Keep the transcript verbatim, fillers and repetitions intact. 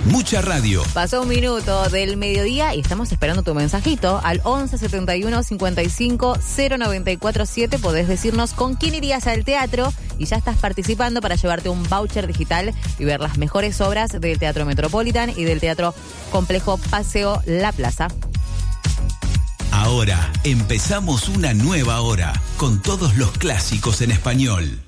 Mucha radio. Pasó un minuto del mediodía y estamos esperando tu mensajito al once setenta y uno cincuenta y cinco cero noventa y cuatro siete. Podés decirnos con quién irías al teatro y ya estás participando para llevarte un voucher digital y ver las mejores obras del Teatro Metropolitan y del Teatro Complejo Paseo La Plaza. Ahora empezamos una nueva hora con todos los clásicos en español.